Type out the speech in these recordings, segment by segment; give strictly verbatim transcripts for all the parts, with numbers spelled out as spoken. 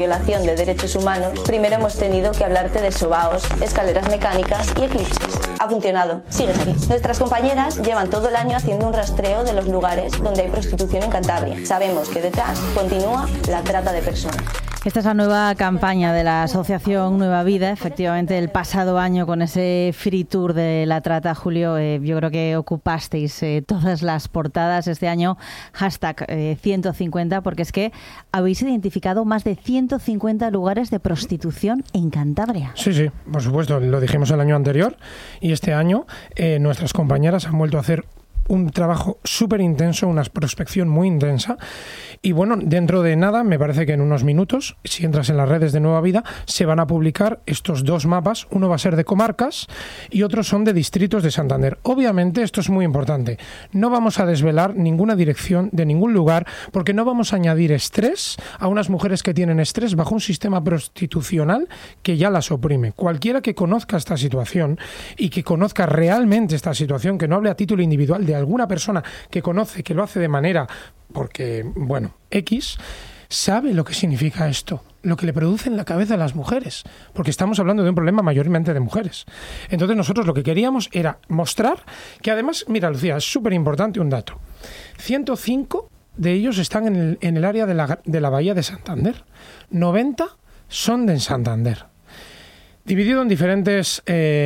violación de derechos humanos, primero hemos tenido que hablarte de sobaos, escaleras mecánicas y eclipses. Ha funcionado, sigues aquí. Nuestras compañeras llevan todo el año haciendo un rastreo de los lugares donde hay prostitución en Cantabria. Sabemos que detrás continúa la trata de personas. Esta es la nueva campaña de la Asociación Nueva Vida. Efectivamente, el pasado año con ese free tour de la trata, Julio, eh, yo creo que ocupasteis eh, todas las portadas. Este año, hashtag eh, ciento cincuenta, porque es que habéis identificado más de ciento cincuenta lugares de prostitución en Cantabria. Sí, sí, por supuesto. Lo dijimos el año anterior y este año eh, nuestras compañeras han vuelto a hacer un trabajo súper intenso, una prospección muy intensa. Y bueno, dentro de nada, me parece que en unos minutos, si entras en las redes de Nueva Vida, se van a publicar estos dos mapas. Uno va a ser de comarcas y otros son de distritos de Santander. Obviamente, esto es muy importante. No vamos a desvelar ninguna dirección de ningún lugar porque no vamos a añadir estrés a unas mujeres que tienen estrés bajo un sistema prostitucional que ya las oprime. Cualquiera que conozca esta situación y que conozca realmente esta situación, que no hable a título individual de alguna persona que conoce, que lo hace de manera, porque, bueno, X, sabe lo que significa esto, lo que le produce en la cabeza a las mujeres, porque estamos hablando de un problema mayormente de mujeres. Entonces nosotros lo que queríamos era mostrar que además, mira Lucía, es súper importante un dato, ciento cinco de ellos están en el, en el área de la, de la Bahía de Santander, noventa son de Santander. Dividido en diferentes,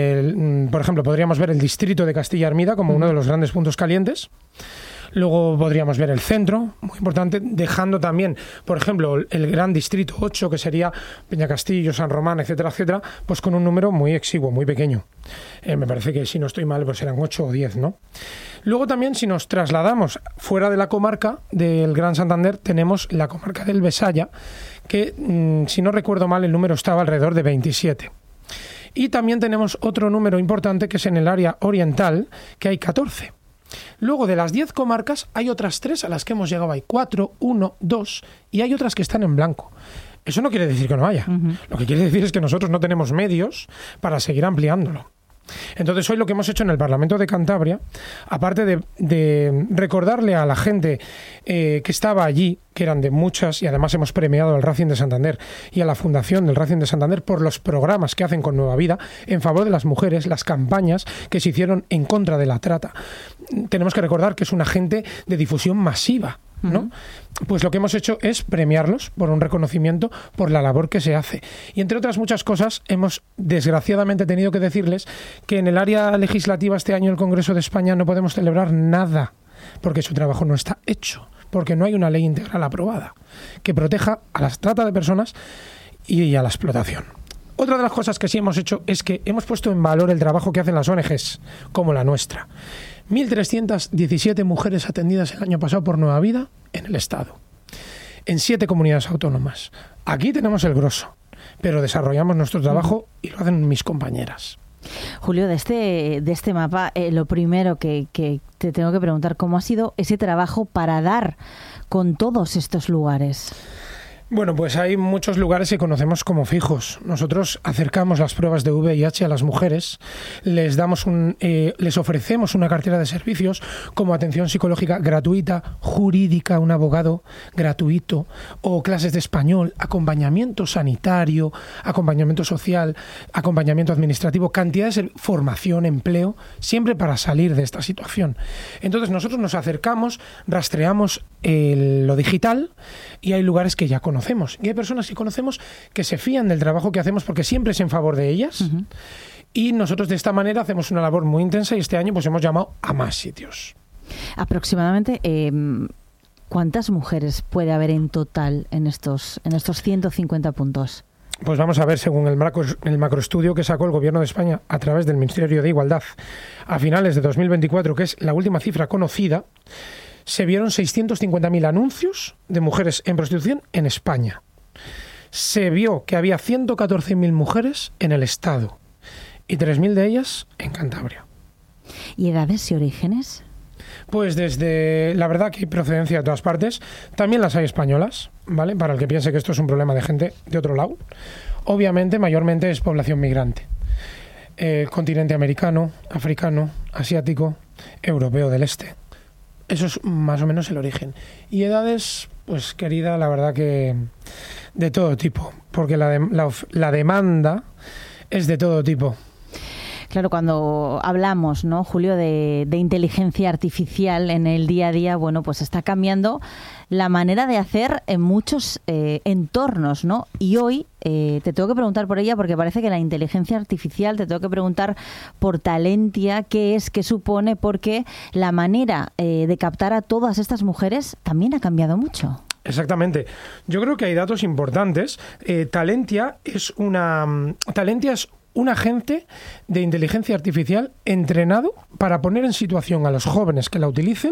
eh, por ejemplo, podríamos ver el distrito de Castilla Hermida como uno de los grandes puntos calientes. Luego podríamos ver el centro, muy importante, dejando también, por ejemplo, el gran distrito ocho, que sería Peñacastillo, San Román, etcétera, etcétera, pues con un número muy exiguo, muy pequeño. Eh, me parece que si no estoy mal, pues eran ocho o diez, ¿no? Luego también, si nos trasladamos fuera de la comarca del Gran Santander, tenemos la comarca del Besaya, que, mmm, si no recuerdo mal, el número estaba alrededor de veintisiete. Y también tenemos otro número importante que es en el área oriental, que hay catorce. Luego de las diez comarcas hay otras tres a las que hemos llegado. Hay cuatro, uno, dos y hay otras que están en blanco. Eso no quiere decir que no haya. Uh-huh. Lo que quiere decir es que nosotros no tenemos medios para seguir ampliándolo. Entonces hoy lo que hemos hecho en el Parlamento de Cantabria, aparte de, de recordarle a la gente eh, que estaba allí, que eran de muchas, y además hemos premiado al Racing de Santander y a la Fundación del Racing de Santander por los programas que hacen con Nueva Vida en favor de las mujeres, las campañas que se hicieron en contra de la trata. Tenemos que recordar que es un agente de difusión masiva, ¿no? Uh-huh. Pues lo que hemos hecho es premiarlos por un reconocimiento por la labor que se hace. Y entre otras muchas cosas, hemos desgraciadamente tenido que decirles que en el área legislativa este año el Congreso de España no podemos celebrar nada, porque su trabajo no está hecho, porque no hay una ley integral aprobada que proteja a la trata de personas y a la explotación. Otra de las cosas que sí hemos hecho es que hemos puesto en valor el trabajo que hacen las O N Ges, como la nuestra. mil trescientas diecisiete mujeres atendidas el año pasado por Nueva Vida en el Estado, en siete comunidades autónomas. Aquí tenemos el grosso, pero desarrollamos nuestro trabajo y lo hacen mis compañeras. Julio, de este, de este mapa, eh, lo primero que, que te tengo que preguntar, ¿cómo ha sido ese trabajo para dar con todos estos lugares? Bueno, pues hay muchos lugares que conocemos como fijos. Nosotros acercamos las pruebas de V I H a las mujeres, les damos un, eh, les ofrecemos una cartera de servicios como atención psicológica gratuita, jurídica, un abogado gratuito, o clases de español, acompañamiento sanitario, acompañamiento social, acompañamiento administrativo, cantidades de formación, empleo, siempre para salir de esta situación. Entonces nosotros nos acercamos, rastreamos el, lo digital y hay lugares que ya conocemos. Conocemos. Y hay personas que conocemos que se fían del trabajo que hacemos porque siempre es en favor de ellas. Uh-huh. Y nosotros de esta manera hacemos una labor muy intensa y este año pues hemos llamado a más sitios. Aproximadamente, eh, ¿cuántas mujeres puede haber en total en estos, en estos ciento cincuenta puntos? Pues vamos a ver, según el, macro, el macroestudio que sacó el Gobierno de España a través del Ministerio de Igualdad a finales de dos mil veinticuatro, que es la última cifra conocida, se vieron seiscientos cincuenta mil anuncios de mujeres en prostitución en España. Se vio que había ciento catorce mil mujeres en el Estado y tres mil de ellas en Cantabria. ¿Y edades y orígenes? Pues desde, la verdad que hay procedencia de todas partes. También las hay españolas, ¿vale? Para el que piense que esto es un problema de gente de otro lado. Obviamente, mayormente es población migrante. El continente americano, africano, asiático, europeo del este. Eso es más o menos el origen. Y edades, pues querida, la verdad que de todo tipo, porque la, de, la, la demanda es de todo tipo. Claro, cuando hablamos, ¿no, Julio, de, de inteligencia artificial en el día a día, bueno, pues está cambiando la manera de hacer en muchos eh, entornos, ¿no? Y hoy eh, te tengo que preguntar por ella porque parece que la inteligencia artificial, te tengo que preguntar por Talentia, qué es, qué supone, porque la manera eh, de captar a todas estas mujeres también ha cambiado mucho. Exactamente. Yo creo que hay datos importantes. Eh, Talentia es una... Talentia es un agente de inteligencia artificial entrenado para poner en situación a los jóvenes que la utilicen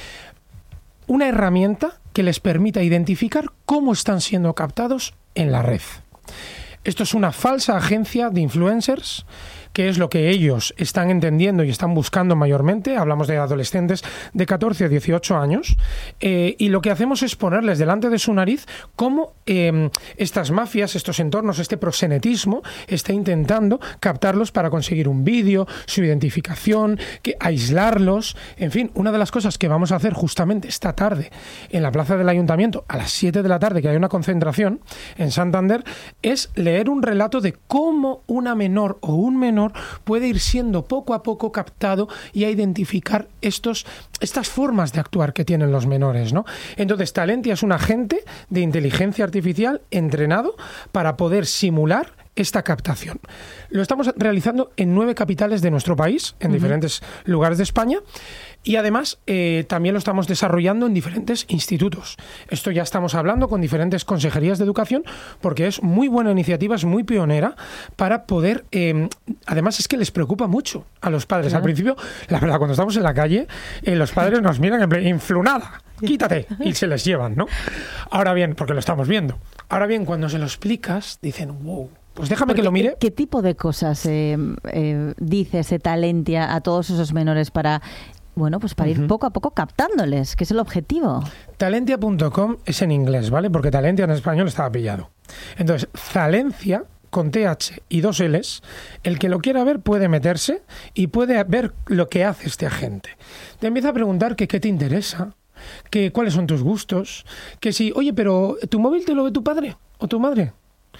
una herramienta que les permita identificar cómo están siendo captados en la red. Esto es una falsa agencia de influencers, que es lo que ellos están entendiendo y están buscando mayormente. Hablamos de adolescentes de catorce a dieciocho años, eh, y lo que hacemos es ponerles delante de su nariz cómo eh, estas mafias, estos entornos, este proxenetismo está intentando captarlos para conseguir un vídeo, su identificación, que aislarlos. En fin, una de las cosas que vamos a hacer justamente esta tarde en la plaza del Ayuntamiento, a las siete de la tarde, que hay una concentración en Santander, es leer un relato de cómo una menor o un menor puede ir siendo poco a poco captado y a identificar estos, estas formas de actuar que tienen los menores, ¿no? Entonces, Talentia es un agente de inteligencia artificial entrenado para poder simular esta captación. Lo estamos realizando en nueve capitales de nuestro país, en uh-huh. diferentes lugares de España, y además eh, también lo estamos desarrollando en diferentes institutos. Esto ya estamos hablando con diferentes consejerías de educación, porque es muy buena iniciativa, es muy pionera para poder... Eh, además es que les preocupa mucho a los padres. Claro. Al principio, la verdad, cuando estamos en la calle, eh, los padres nos miran en plan, influnada, quítate, y se les llevan, ¿no? Ahora bien, porque lo estamos viendo. Ahora bien, cuando se lo explicas, dicen, wow, pues déjame Porque, que lo mire. ¿Qué tipo de cosas eh, eh, dice ese Talentia a todos esos menores para, bueno, pues para uh-huh. ir poco a poco captándoles, que es el objetivo? Talentia punto com es en inglés, ¿vale? Porque Talentia en español estaba pillado. Entonces, Talentia, con T H y dos L's, el que lo quiera ver puede meterse y puede ver lo que hace este agente. Te empieza a preguntar que qué te interesa, que cuáles son tus gustos, que si, oye, pero ¿tu móvil te lo ve tu padre o tu madre?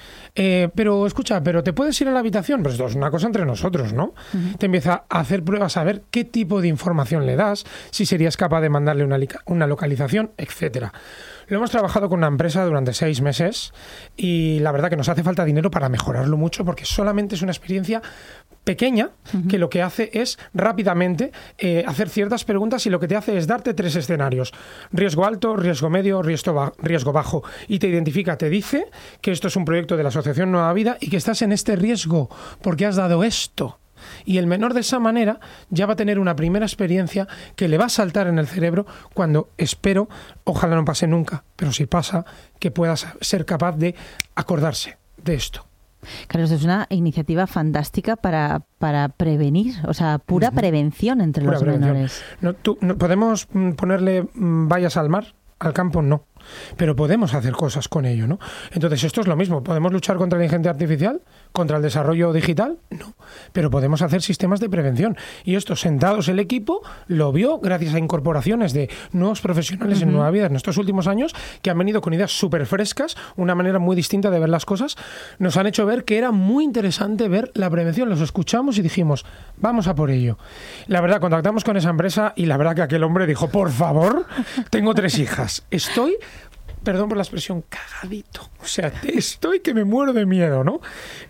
Eh, pero escucha, pero ¿te puedes ir a la habitación? Pues esto es una cosa entre nosotros, ¿no? Uh-huh. Te empieza a hacer pruebas a ver qué tipo de información le das, si serías capaz de mandarle una, una localización, etcétera. Lo hemos trabajado con una empresa durante seis meses y la verdad que nos hace falta dinero para mejorarlo mucho, porque solamente es una experiencia pequeña uh-huh. que lo que hace es rápidamente eh, hacer ciertas preguntas, y lo que te hace es darte tres escenarios: riesgo alto, riesgo medio, riesgo, ba- riesgo bajo, y te identifica, te dice que esto es un proyecto de la Asociación Nueva Vida y que estás en este riesgo porque has dado esto. Y el menor de esa manera ya va a tener una primera experiencia que le va a saltar en el cerebro cuando, espero, ojalá no pase nunca, pero si pasa, que pueda ser capaz de acordarse de esto. Carlos, es una iniciativa fantástica para, para prevenir, o sea, pura uh-huh. prevención entre pura los prevención. menores. No, tú, no, ¿podemos ponerle vallas al mar? Al campo no, pero podemos hacer cosas con ello, ¿no? Entonces esto es lo mismo. ¿Podemos luchar contra la inteligencia artificial? ¿Contra el desarrollo digital? No, pero podemos hacer sistemas de prevención. Y esto, sentados el equipo, lo vio gracias a incorporaciones de nuevos profesionales uh-huh. en Nueva Vida en estos últimos años, que han venido con ideas súper frescas, una manera muy distinta de ver las cosas. Nos han hecho ver que era muy interesante ver la prevención. Los escuchamos y dijimos, vamos a por ello. La verdad, contactamos con esa empresa y la verdad que aquel hombre dijo, por favor, tengo tres hijas. Estoy, perdón por la expresión, cagadito. O sea, estoy que me muero de miedo, ¿no?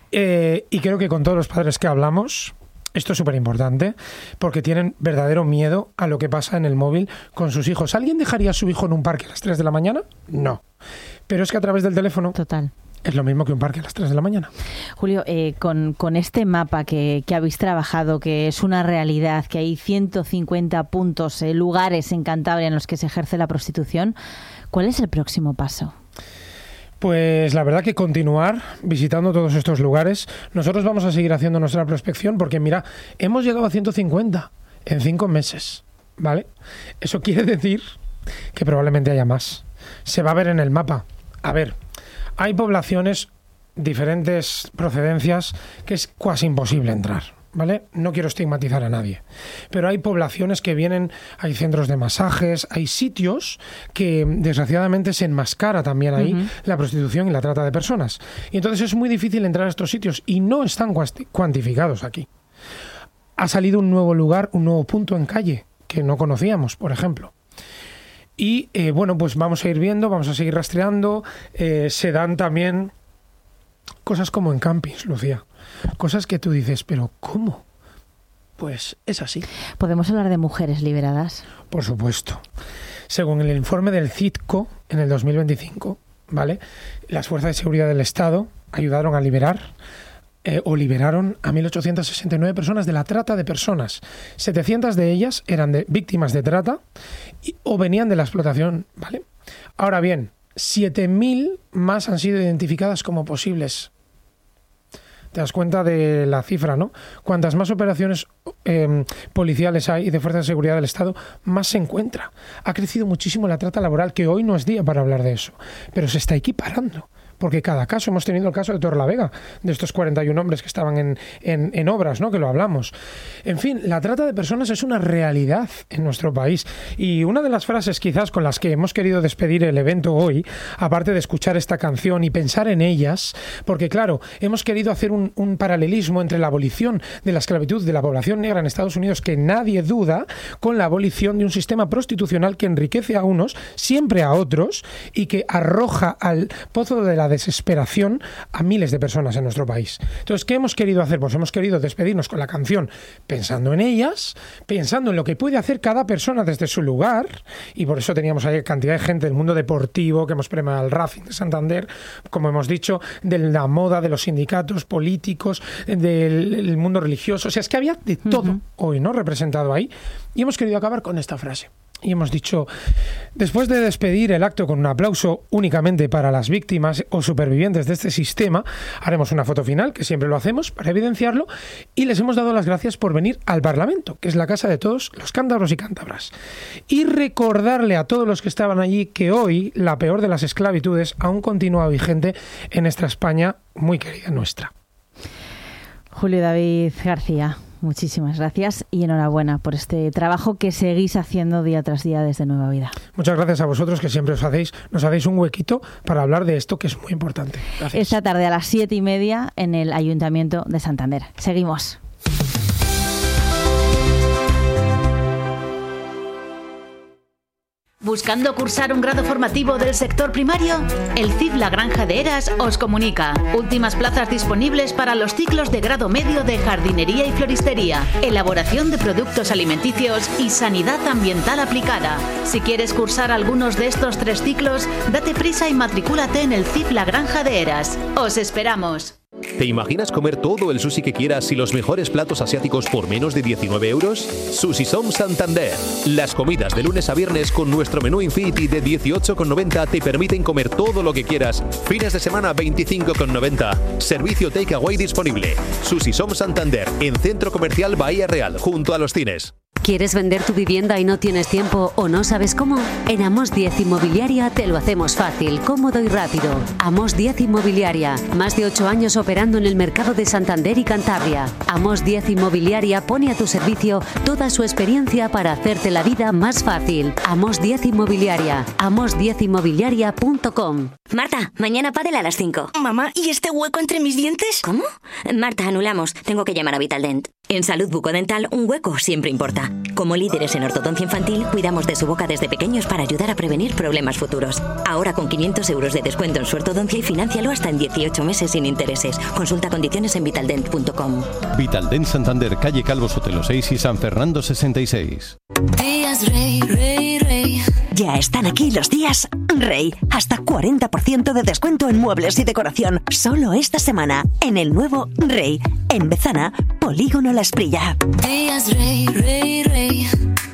Eh, y creo que con todos los padres que hablamos, esto es súper importante, porque tienen verdadero miedo a lo que pasa en el móvil con sus hijos. ¿Alguien dejaría a su hijo en un parque a las tres de la mañana? No. Pero es que a través del teléfono... Total. Es lo mismo que un parque a las tres de la mañana. Julio, eh, con, con este mapa que, que habéis trabajado, que es una realidad, que hay ciento cincuenta puntos, eh, lugares en Cantabria en los que se ejerce la prostitución, ¿cuál es el próximo paso? Pues la verdad que continuar visitando todos estos lugares. Nosotros vamos a seguir haciendo nuestra prospección porque, mira, hemos llegado a ciento cincuenta en cinco meses, ¿vale? Eso quiere decir que probablemente haya más. Se va a ver en el mapa. A ver... Hay poblaciones, diferentes procedencias, que es casi imposible entrar, ¿vale? No quiero estigmatizar a nadie, pero hay poblaciones que vienen, hay centros de masajes, hay sitios que desgraciadamente se enmascara también ahí uh-huh. la prostitución y la trata de personas. Y entonces es muy difícil entrar a estos sitios y no están cuantificados aquí. Ha salido un nuevo lugar, un nuevo punto en calle que no conocíamos, por ejemplo. Y eh, bueno, pues vamos a ir viendo, vamos a seguir rastreando. Eh, se dan también cosas como en campings, Lucía. Cosas que tú dices, pero ¿cómo? Pues es así. ¿Podemos hablar de mujeres liberadas? Por supuesto. Según el informe del CITCO, en el dos mil veinticinco, ¿vale? Las fuerzas de seguridad del Estado ayudaron a liberar eh, o liberaron a mil ochocientas sesenta y nueve personas de la trata de personas. setecientas de ellas eran de víctimas de trata y, o venían de la explotación, ¿vale? Ahora bien, siete mil más han sido identificadas como posibles. Te das cuenta de la cifra, ¿no? Cuantas más operaciones eh, policiales hay y de fuerzas de seguridad del Estado, más se encuentra. Ha crecido muchísimo la trata laboral, que hoy no es día para hablar de eso, pero se está equiparando. Porque cada caso, hemos tenido el caso de Torrelavega, de estos cuarenta y uno hombres que estaban en, en, en obras, ¿no? Que lo hablamos. En fin, la trata de personas es una realidad en nuestro país. Y una de las frases quizás con las que hemos querido despedir el evento hoy, aparte de escuchar esta canción y pensar en ellas, porque claro, hemos querido hacer un, un paralelismo entre la abolición de la esclavitud de la población negra en Estados Unidos, que nadie duda, con la abolición de un sistema prostitucional que enriquece a unos, siempre a otros, y que arroja al pozo de la desesperación a miles de personas en nuestro país. Entonces, ¿qué hemos querido hacer? Pues hemos querido despedirnos con la canción pensando en ellas, pensando en lo que puede hacer cada persona desde su lugar, y por eso teníamos ahí cantidad de gente del mundo deportivo, que hemos premiado al Racing de Santander, como hemos dicho, de la moda, de los sindicatos políticos, del mundo religioso. O sea, es que había de todo uh-huh. hoy, ¿no? Representado ahí. Y hemos querido acabar con esta frase. Y hemos dicho, después de despedir el acto con un aplauso únicamente para las víctimas o supervivientes de este sistema, haremos una foto final, que siempre lo hacemos, para evidenciarlo, y les hemos dado las gracias por venir al Parlamento, que es la casa de todos los cántabros y cántabras. Y recordarle a todos los que estaban allí que hoy la peor de las esclavitudes aún continúa vigente en esta España muy querida nuestra. Julio David García, muchísimas gracias y enhorabuena por este trabajo que seguís haciendo día tras día desde Nueva Vida. Muchas gracias a vosotros, que siempre os hacéis, nos hacéis un huequito para hablar de esto que es muy importante. Gracias. Esta tarde a las siete y media en el Ayuntamiento de Santander. Seguimos. ¿Buscando cursar un grado formativo del sector primario? El C I F La Granja de Heras os comunica. Últimas plazas disponibles para los ciclos de grado medio de jardinería y floristería, elaboración de productos alimenticios y sanidad ambiental aplicada. Si quieres cursar algunos de estos tres ciclos, date prisa y matricúlate en el C I F La Granja de Heras. ¡Os esperamos! ¿Te imaginas comer todo el sushi que quieras y los mejores platos asiáticos por menos de diecinueve euros? Sushi Som Santander. Las comidas de lunes a viernes con nuestro menú Infinity de dieciocho con noventa te permiten comer todo lo que quieras. Fines de semana veinticinco con noventa. Servicio takeaway disponible. Sushi Som Santander, en Centro Comercial Bahía Real, junto a los cines. ¿Quieres vender tu vivienda y no tienes tiempo o no sabes cómo? En Amos diez Inmobiliaria te lo hacemos fácil, cómodo y rápido. Amos diez Inmobiliaria, más de ocho años operando en el mercado de Santander y Cantabria. Amos diez Inmobiliaria pone a tu servicio toda su experiencia para hacerte la vida más fácil. Amos diez Inmobiliaria, amos diez inmobiliaria punto com. Marta, mañana pádel a las cinco. Mamá, ¿y este hueco entre mis dientes? ¿Cómo? Marta, anulamos. Tengo que llamar a Vitaldent. En salud bucodental, un hueco siempre importa. Como líderes en ortodoncia infantil, cuidamos de su boca desde pequeños para ayudar a prevenir problemas futuros. Ahora con quinientos euros de descuento en su ortodoncia y fináncialo hasta en dieciocho meses sin intereses. Consulta condiciones en vitaldent punto com. Vitaldent Santander, calle Calvo Sotelo seis y San Fernando sesenta y seis. Días Rey, Rey, Rey. Ya están aquí los días Rey. Hasta cuarenta por ciento de descuento en muebles y decoración. Solo esta semana en el nuevo Rey. En Bezana, Polígono La Esprilla. Días Rey, Rey, Rey.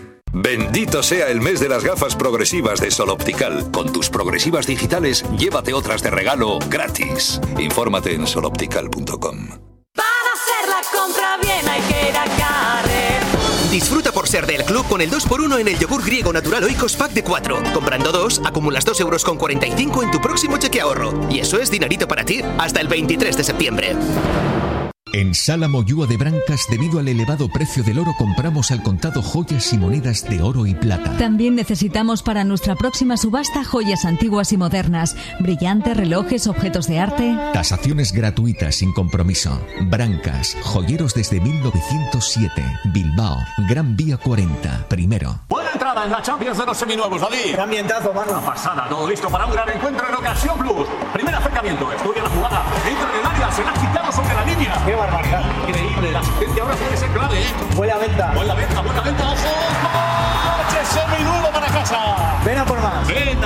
Bendito sea el mes de las gafas progresivas de Sol Optical. Con tus progresivas digitales, llévate otras de regalo gratis. Infórmate en sol optical punto com. Para hacer la compra bien hay que ir a Carrer. Disfruta por ser del club con el dos por uno en el yogur griego natural Oikos Pack de cuatro. Comprando dos, acumulas dos euros con cuarenta y cinco en tu próximo cheque ahorro. Y eso es dinerito para ti hasta el veintitrés de septiembre. En Sala Moyúa de Brancas, debido al elevado precio del oro, compramos al contado joyas y monedas de oro y plata. También necesitamos para nuestra próxima subasta joyas antiguas y modernas, brillantes, relojes, objetos de arte. Tasaciones gratuitas sin compromiso. Brancas, joyeros desde mil novecientos siete. Bilbao, Gran Vía cuarenta, primero. Buena entrada en la Champions de los seminuevos, David. Qué ambientazo, mano. Una pasada, todo listo para un gran encuentro en Ocasión Plus. Primer acercamiento, estudia la jugada, entra en el área, se la ha quitado sobre la línea. Qué barbaridad. Increíble, la asistencia ahora puede ser clave, ¿eh? Buena venta. Buena venta, buena venta, ojo. ¡Coche seminuevo para casa! Ven a por más. Ven